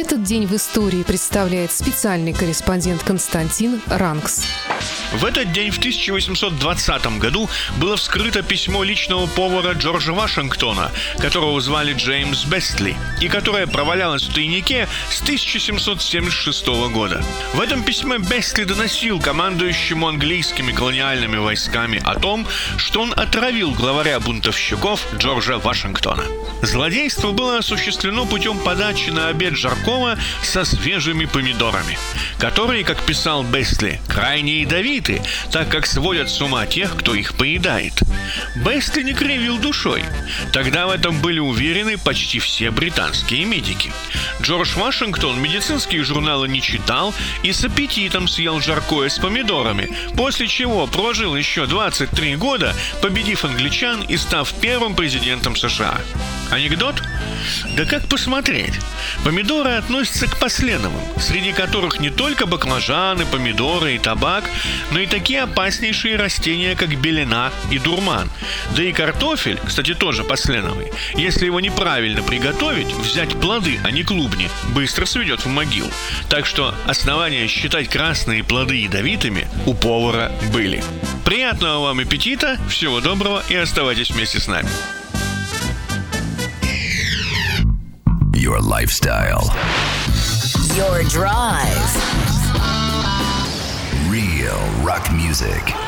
Этот день в истории представляет специальный корреспондент Константин Ранкс. В этот день, в 1820 году, было вскрыто письмо личного повара Джорджа Вашингтона, которого звали Джеймс Бестли, и которое провалялось в тайнике с 1776 года. В этом письме Бестли доносил командующему английскими колониальными войсками о том, что он отравил главаря бунтовщиков Джорджа Вашингтона. Злодейство было осуществлено путем подачи на обед жаркого со свежими помидорами, которые, как писал Бестли, крайне ядовиты, так как сводят с ума тех, кто их поедает. Бестли не кривил душой. Тогда в этом были уверены почти все британские медики. Джордж Вашингтон медицинские журналы не читал и с аппетитом съел жаркое с помидорами, после чего прожил еще 23 года, победив англичан и став первым президентом США. Анекдот? Да как посмотреть? Помидоры относятся к посленовым, среди которых не только баклажаны, помидоры и табак, но и такие опаснейшие растения, как белена и дурман. Да и картофель, кстати, тоже посленовый. Если его неправильно приготовить, взять плоды, а не клубни, быстро сведет в могилу. Так что основания считать красные плоды ядовитыми у повара были. Приятного вам аппетита, всего доброго и оставайтесь вместе с нами. Your lifestyle. Your drive. Real rock music.